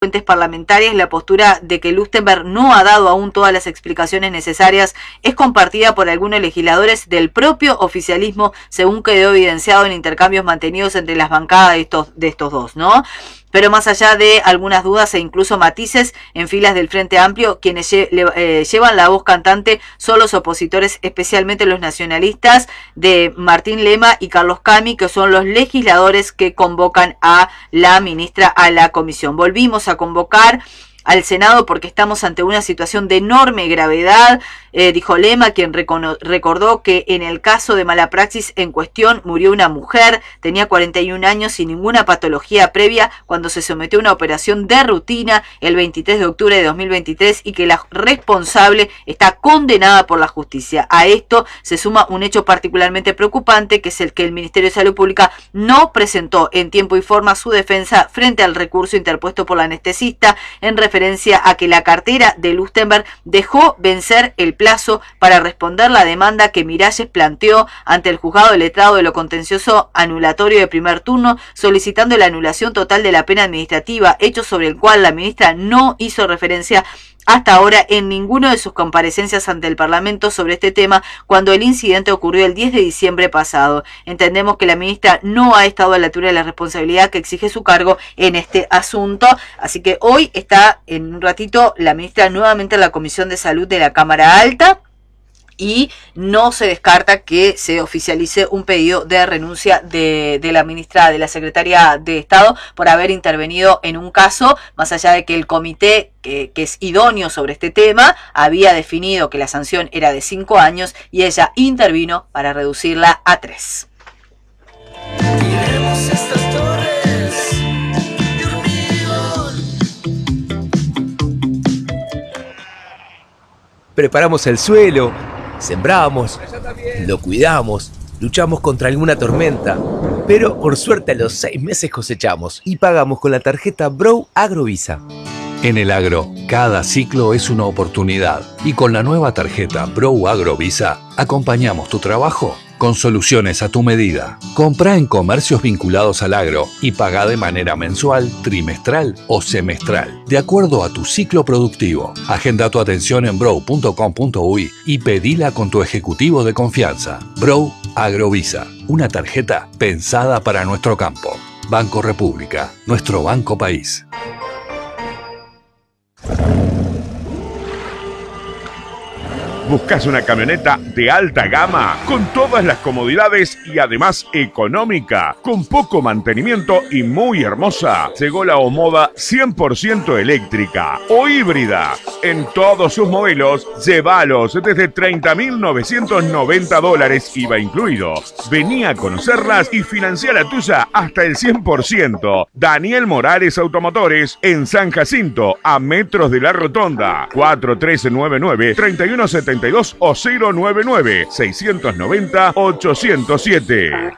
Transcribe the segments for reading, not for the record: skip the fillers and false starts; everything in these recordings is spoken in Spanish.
fuentes parlamentarias, la postura de que Lustenberg no ha dado aún todas las explicaciones necesarias es compartida por algunos legisladores del propio oficialismo, según quedó evidenciado en intercambios mantenidos entre las bancadas de estos dos, ¿no? Pero más allá de algunas dudas e incluso matices en filas del Frente Amplio, quienes llevan la voz cantante son los opositores, especialmente los nacionalistas de Martín Lema y Carlos Cami, que son los legisladores que convocan a la ministra a la comisión. Volvimos a convocar al Senado porque estamos ante una situación de enorme gravedad, dijo Lema, quien recordó que en el caso de mala praxis en cuestión murió una mujer, tenía 41 años sin ninguna patología previa cuando se sometió a una operación de rutina el 23 de octubre de 2023 y que la responsable está condenada por la justicia. A esto se suma un hecho particularmente preocupante, que es el que el Ministerio de Salud Pública no presentó en tiempo y forma su defensa frente al recurso interpuesto por la anestesista en referencia a que la cartera de Lustenberg dejó vencer el plazo para responder la demanda que Miralles planteó ante el juzgado de letrado de lo contencioso anulatorio de primer turno, solicitando la anulación total de la pena administrativa, hecho sobre el cual la ministra no hizo referencia hasta ahora en ninguna de sus comparecencias ante el Parlamento sobre este tema, cuando el incidente ocurrió el 10 de diciembre pasado. Entendemos que la ministra no ha estado a la altura de la responsabilidad que exige su cargo en este asunto, así que hoy está en un ratito la ministra nuevamente en la Comisión de Salud de la Cámara Alta, y no se descarta que se oficialice un pedido de renuncia de la ministra, de la secretaria de Estado, por haber intervenido en un caso, más allá de que el comité que es idóneo sobre este tema había definido que la sanción era de 5 años y ella intervino para reducirla a 3. Preparamos el suelo, sembramos, lo cuidamos, luchamos contra alguna tormenta, pero por suerte a los 6 meses cosechamos y pagamos con la tarjeta Brow Agrovisa. En el agro, cada ciclo es una oportunidad y con la nueva tarjeta Brow Agrovisa acompañamos tu trabajo con soluciones a tu medida. Comprá en comercios vinculados al agro y pagá de manera mensual, trimestral o semestral, de acuerdo a tu ciclo productivo. Agenda tu atención en brow.com.uy y pedila con tu ejecutivo de confianza. Brow Agrovisa, una tarjeta pensada para nuestro campo. Banco República, nuestro banco país. ¿Buscas una camioneta de alta gama con todas las comodidades y además económica, con poco mantenimiento y muy hermosa? Llegó la Omoda 100% eléctrica o híbrida. En todos sus modelos, llévalos desde $30.990 IVA incluido. Vení a conocerlas y financia la tuya hasta el 100%. Daniel Morales Automotores en San Jacinto, a metros de la Rotonda. 4399-3172 o 099-690-807.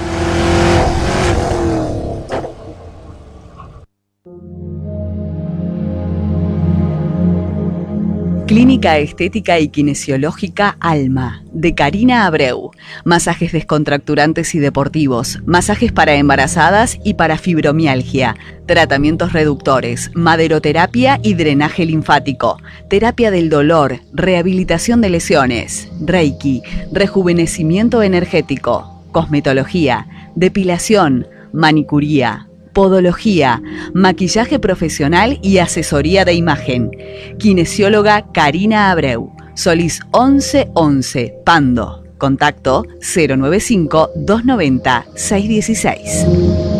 Clínica Estética y Kinesiológica Alma, de Karina Abreu. Masajes descontracturantes y deportivos, masajes para embarazadas y para fibromialgia, tratamientos reductores, maderoterapia y drenaje linfático, terapia del dolor, rehabilitación de lesiones, Reiki, rejuvenecimiento energético, cosmetología, depilación, manicuría, podología, maquillaje profesional y asesoría de imagen. Kinesióloga Karina Abreu, Solís 1111, Pando. Contacto 095-290-616.